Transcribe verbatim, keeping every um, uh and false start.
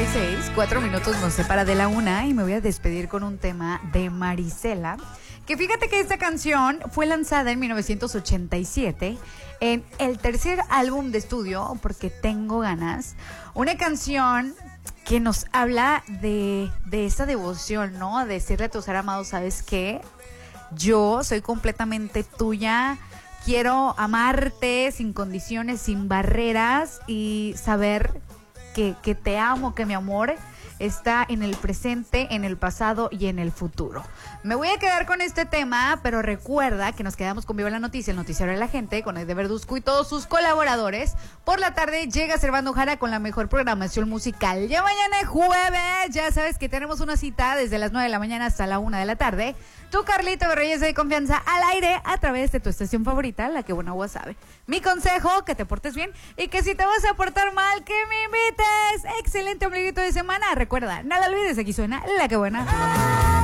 y seis, cuatro minutos nos separa de la una y me voy a despedir con un tema de Marisela. Que fíjate que esta canción fue lanzada en mil novecientos ochenta y siete en el tercer álbum de estudio, Porque Tengo Ganas. Una canción que nos habla de, de esa devoción, ¿no? De decirle a tu ser amado, ¿sabes qué? Yo soy completamente tuya. Quiero amarte sin condiciones, sin barreras y saber que, que te amo, que mi amor está en el presente, en el pasado y en el futuro. Me voy a quedar con este tema, pero recuerda que nos quedamos con Viva la Noticia, el noticiero de la gente, con Ed de Verduzco y todos sus colaboradores. Por la tarde llega Servando Jara con la mejor programación musical. Ya mañana es jueves, ya sabes que tenemos una cita desde las nueve de la mañana hasta la una de la tarde. Tú, Carlito Reyes de Confianza, al aire a través de tu estación favorita, la que buena agua sabe. Mi consejo, que te portes bien y que si te vas a portar mal, que me invites. Excelente ombliguito de semana. Recuerda, no lo olvides, aquí suena La Que Buena.